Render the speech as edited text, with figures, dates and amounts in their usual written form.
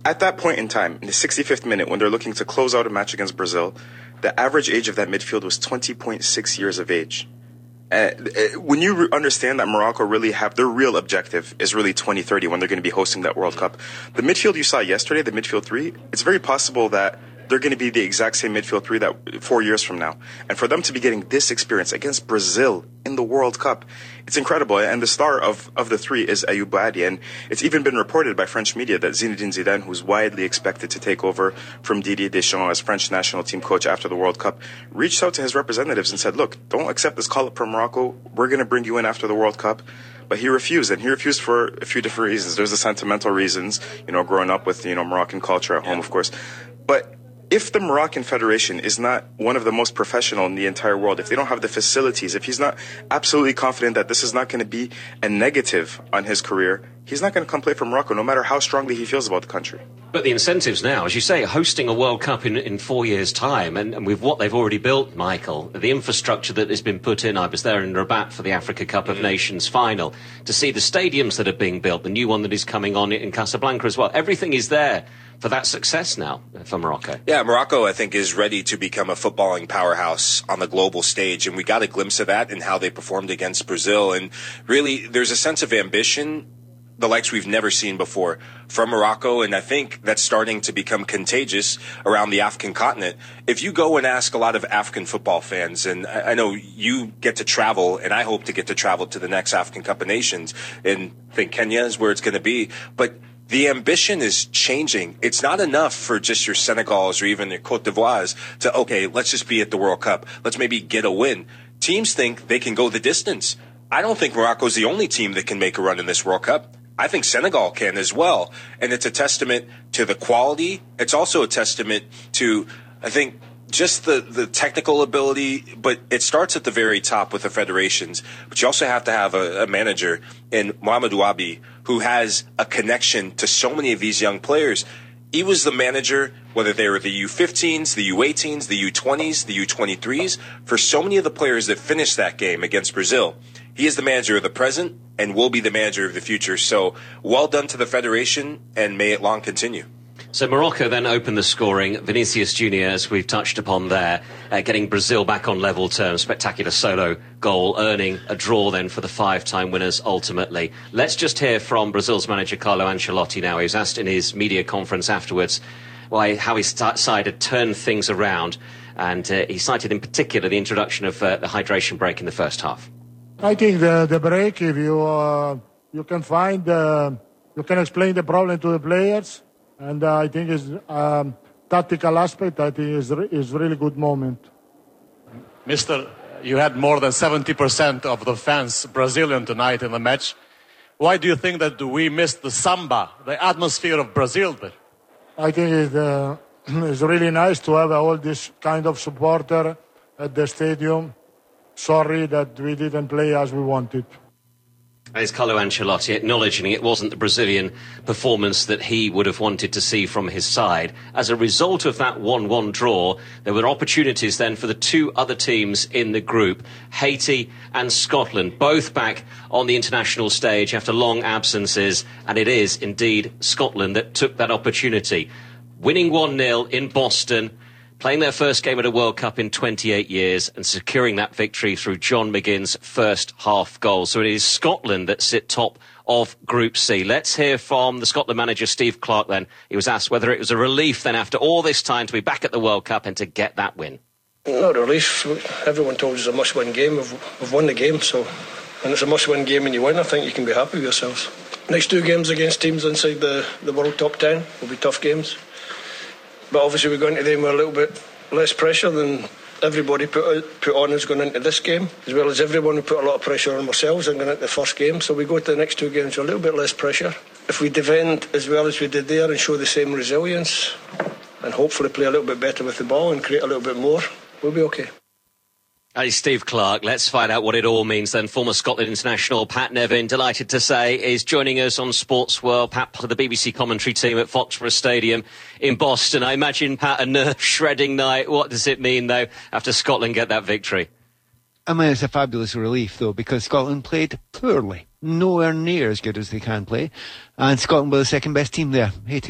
At that point in time, in the 65th minute, when they're looking to close out a match against Brazil, the average age of that midfield was 20.6 years of age. When you understand that Morocco really have their real objective is really 2030 when they're going to be hosting that World Cup. The midfield you saw yesterday, the midfield three, it's very possible that they're going to be the exact same midfield three that 4 years from now. And for them to be getting this experience against Brazil in the World Cup, it's incredible. And the star of the three is Ayoub Boadi. And it's even been reported by French media that Zinedine Zidane, who's widely expected to take over from Didier Deschamps as French national team coach after the World Cup, reached out to his representatives and said, look, don't accept this call-up from Morocco. We're going to bring you in after the World Cup. But he refused, and he refused for a few different reasons. There's the sentimental reasons, growing up with, Moroccan culture at home, of course. But if the Moroccan Federation is not one of the most professional in the entire world, if they don't have the facilities, if he's not absolutely confident that this is not going to be a negative on his career, he's not going to come play for Morocco, no matter how strongly he feels about the country. But the incentives now, as you say, hosting a World Cup in 4 years' time, and with what they've already built, Michael, the infrastructure that has been put in, I was there in Rabat for the Africa Cup of Nations final, to see the stadiums that are being built, the new one that is coming on in Casablanca as well. Everything is there for that success now for Morocco. Yeah, Morocco, I think, is ready to become a footballing powerhouse on the global stage, and we got a glimpse of that in how they performed against Brazil. And really, there's a sense of ambition, the likes we've never seen before from Morocco, and I think that's starting to become contagious around the African continent. If you go and ask a lot of African football fans, and I know you get to travel, and I hope to get to travel to the next African Cup of Nations, and I think Kenya is where it's going to be, but the ambition is changing. It's not enough for just your Senegals or even your Cote d'Ivoires to, okay, let's just be at the World Cup. Let's maybe get a win. Teams think they can go the distance. I don't think Morocco's the only team that can make a run in this World Cup. I think Senegal can as well. And it's a testament to the quality. It's also a testament to, I think, just the technical ability, but it starts at the very top with the federations. But you also have to have a manager in Mamadou Abi who has a connection to so many of these young players. He was the manager, whether they were the U15s, the U18s, the U20s, the U23s, for so many of the players that finished that game against Brazil. He is the manager of the present and will be the manager of the future. So well done to the federation, and may it long continue. So Morocco then opened the scoring. Vinicius Junior, as we've touched upon there, getting Brazil back on level terms. Spectacular solo goal, earning a draw then for the five-time winners ultimately. Let's just hear from Brazil's manager Carlo Ancelotti now. He was asked in his media conference afterwards how his side had turned things around, and he cited in particular the introduction of the hydration break in the first half. I think the break, if you can find, you can explain the problem to the players. And I think it's tactical aspect, I think is really good moment. Mister, you had more than 70% of the fans Brazilian tonight in the match. Why do you think that we missed the samba, the atmosphere of Brazil there? I think it's really nice to have all this kind of supporter at the stadium. Sorry that we didn't play as we wanted. As Carlo Ancelotti acknowledging it wasn't the Brazilian performance that he would have wanted to see from his side. As a result of that 1-1 draw, there were opportunities then for the two other teams in the group, Haiti and Scotland, both back on the international stage after long absences, and it is indeed Scotland that took that opportunity. Winning 1-0 in Boston, playing their first game at a World Cup in 28 years and securing that victory through John McGinn's first half goal. So it is Scotland that sit top of Group C. Let's hear from the Scotland manager, Steve Clarke, then. He was asked whether it was a relief then after all this time to be back at the World Cup and to get that win. Not a relief. Everyone told us it's a must-win game. We've won the game, so and it's a must-win game and you win. I think you can be happy with yourselves. Next two games against teams inside the World Top 10 will be tough games. But obviously we go into them with a little bit less pressure than everybody put on us going into this game, as well as everyone who put a lot of pressure on ourselves and going into the first game. So we go to the next two games with a little bit less pressure. If we defend as well as we did there and show the same resilience and hopefully play a little bit better with the ball and create a little bit more, we'll be okay. Hey, Steve Clarke, let's find out what it all means then. Former Scotland international Pat Nevin, delighted to say, is joining us on Sports World. Pat, part of the BBC commentary team at Foxborough Stadium in Boston. I imagine, Pat, a nerve-shredding night. What does it mean, though, after Scotland get that victory? I mean, it's a fabulous relief, though, because Scotland played poorly. Nowhere near as good as they can play. And Scotland were the second best team there. Haiti